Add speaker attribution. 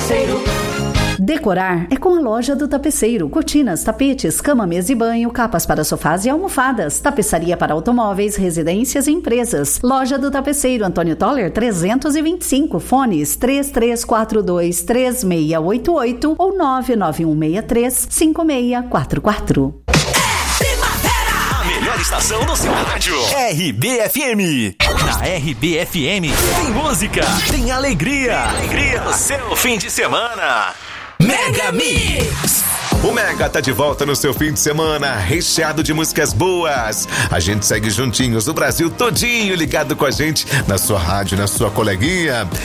Speaker 1: Tapeceiro.
Speaker 2: Decorar é com a Loja do Tapeceiro. Cortinas, tapetes, cama, mesa e banho, capas para sofás e almofadas. Tapeçaria para automóveis, residências e empresas. Loja do Tapeceiro, Antônio Toller 325. Fones 3342-3688 ou 99163-5644.
Speaker 3: Melhor estação do seu rádio. RBFM. Na RBFM tem música, tem alegria. Alegria no seu fim de semana. Mega Mix.
Speaker 4: O Mega tá de volta no seu fim de semana, recheado de músicas boas. A gente segue juntinhos, o Brasil todinho ligado com a gente, na sua rádio, na sua coleguinha.